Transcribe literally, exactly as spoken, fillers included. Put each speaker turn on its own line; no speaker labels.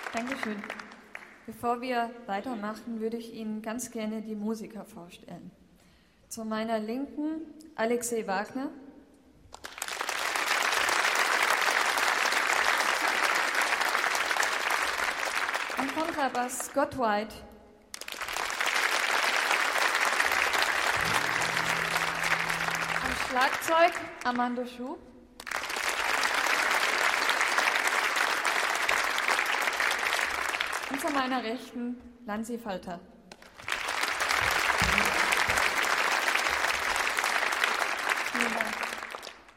Dankeschön. Bevor wir weitermachen, würde ich Ihnen ganz gerne die Musiker vorstellen. Zu meiner Linken Alexei Wagner. Am Kontrabass Scott White. Am Schlagzeug Armando Schuh. Und zu meiner Rechten Lanzi Falter. Vielen Dank.